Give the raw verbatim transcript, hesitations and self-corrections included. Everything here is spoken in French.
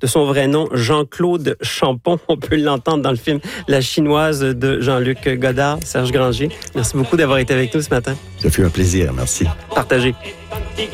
de son vrai nom, Jean-Claude Champon. On peut l'entendre dans le film La Chinoise de Jean-Luc Godard. Serge Granger, merci beaucoup d'avoir été avec nous ce matin. Ça fait un plaisir, merci. Partagez.